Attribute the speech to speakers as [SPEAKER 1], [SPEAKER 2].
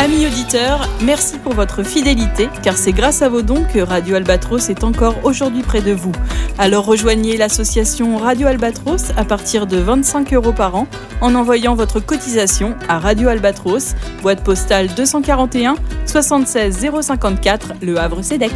[SPEAKER 1] Amis auditeurs, merci pour votre fidélité, car c'est grâce à vos dons que Radio Albatros est encore aujourd'hui près de vous. Alors rejoignez l'association Radio Albatros à partir de 25 € par an en envoyant votre cotisation à Radio Albatros, boîte postale 241 76 054, Le Havre-Sédec.